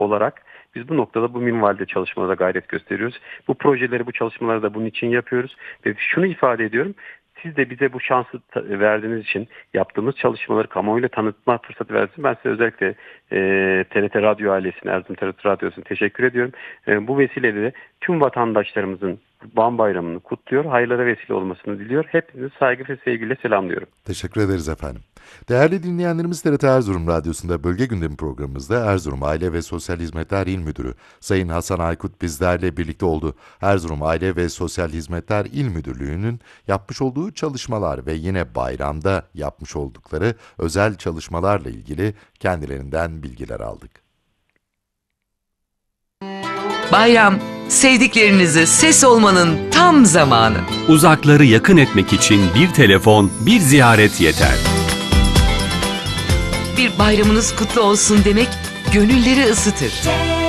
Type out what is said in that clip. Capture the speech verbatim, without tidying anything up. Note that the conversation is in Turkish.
olarak biz bu noktada bu minvalde çalışmalara gayret gösteriyoruz. Bu projeleri, bu çalışmaları da bunun için yapıyoruz. Ve şunu ifade ediyorum. Siz de bize bu şansı verdiğiniz için, yaptığımız çalışmaları kamuoyuyla tanıtma fırsatı verdiğiniz için ben size özellikle e, T R T Radyo ailesine, Erzurum T R T Radyosu'na teşekkür ediyorum. E, bu vesileyle de tüm vatandaşlarımızın Kurban Bayramı'nı kutluyor, hayırlara vesile olmasını diliyor. Hepinizi saygı ve sevgiyle selamlıyorum. Teşekkür ederiz efendim. Değerli dinleyenlerimiz, T R T Erzurum Radyosu'nda Bölge Gündemi programımızda Erzurum Aile ve Sosyal Hizmetler İl Müdürü Sayın Hasan Aykut bizlerle birlikte oldu. Erzurum Aile ve Sosyal Hizmetler İl Müdürlüğü'nün yapmış olduğu çalışmalar ve yine bayramda yapmış oldukları özel çalışmalarla ilgili kendilerinden bilgiler aldık. Bayram, sevdiklerinize ses olmanın tam zamanı. Uzakları yakın etmek için bir telefon, bir ziyaret yeter. Bir bayramınız kutlu olsun demek, gönülleri ısıtır.